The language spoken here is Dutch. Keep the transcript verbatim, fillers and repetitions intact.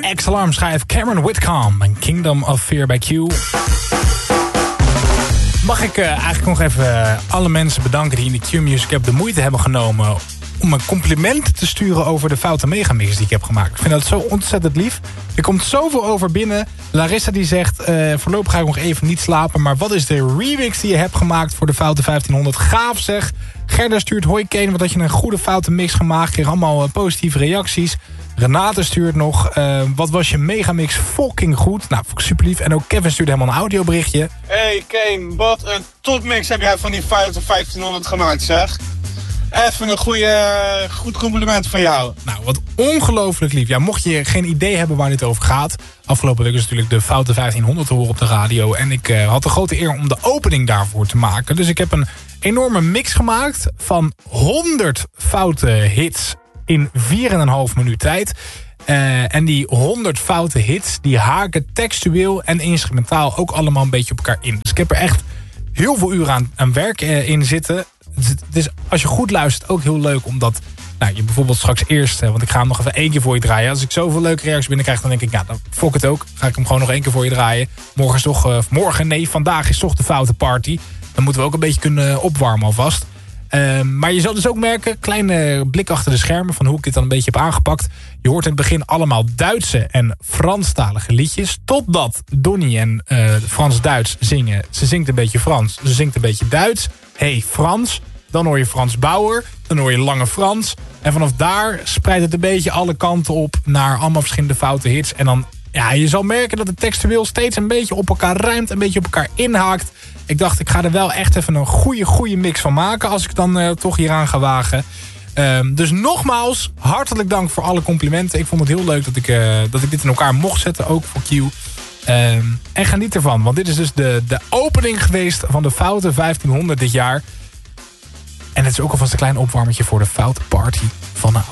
X-Alarm schrijft Cameron Whitcomb en Kingdom of Fear bij Q. Mag ik uh, eigenlijk nog even uh, alle mensen bedanken die in de Q-Music App de moeite hebben genomen om een compliment te sturen over de foute megamix die ik heb gemaakt. Ik vind dat zo ontzettend lief. Er komt zoveel over binnen. Larissa die zegt, uh, voorlopig ga ik nog even niet slapen, maar wat is de remix die je hebt gemaakt voor de foute vijftienhonderd? Gaaf zeg. Gerda stuurt, hoi Kane, wat had je een goede foute mix gemaakt. Kreeg allemaal uh, positieve reacties. Renate stuurt nog, uh, wat was je megamix fucking goed. Nou, super lief. En ook Kevin stuurt helemaal een audioberichtje. Hey Kane, wat een topmix heb jij van die foute vijftienhonderd gemaakt zeg. Even een goede, goed compliment van jou. Nou, wat ongelooflijk lief. Ja, mocht je geen idee hebben waar dit over gaat. Afgelopen week is natuurlijk de foute vijftienhonderd te horen op de radio. En ik uh, had de grote eer om de opening daarvoor te maken. Dus ik heb een enorme mix gemaakt van honderd foute hits in vier komma vijf minuut tijd. Uh, en die honderd foute hits, die haken textueel en instrumentaal ook allemaal een beetje op elkaar in. Dus ik heb er echt heel veel uren aan, aan werk uh, in zitten. Het is, als je goed luistert, ook heel leuk omdat nou, je bijvoorbeeld straks eerst, want ik ga hem nog even één keer voor je draaien. Als ik zoveel leuke reacties binnenkrijg, dan denk ik, ja, dan fok het ook. Ga ik hem gewoon nog één keer voor je draaien. Morgen is toch, uh, morgen, nee, vandaag is toch de foute party. Dan moeten we ook een beetje kunnen opwarmen alvast. Uh, maar je zult dus ook merken, kleine blik achter de schermen van hoe ik dit dan een beetje heb aangepakt. Je hoort in het begin allemaal Duitse en Franstalige liedjes. Totdat Donnie en uh, Frans-Duits zingen. Ze zingt een beetje Frans, ze zingt een beetje Duits. Hey Frans, dan hoor je Frans Bauer, dan hoor je Lange Frans. En vanaf daar spreidt het een beetje alle kanten op naar allemaal verschillende foute hits. En dan, ja, je zal merken dat het textueel steeds een beetje op elkaar ruimt, een beetje op elkaar inhaakt. Ik dacht, ik ga er wel echt even een goede, goede mix van maken als ik dan uh, toch hieraan ga wagen. Um, dus nogmaals, hartelijk dank voor alle complimenten. Ik vond het heel leuk dat ik, uh, dat ik dit in elkaar mocht zetten, ook voor Q. Um, en geniet ervan, want dit is dus de, de opening geweest van de foute vijftienhonderd dit jaar. En het is ook alvast een klein opwarmertje voor de foute party vanavond.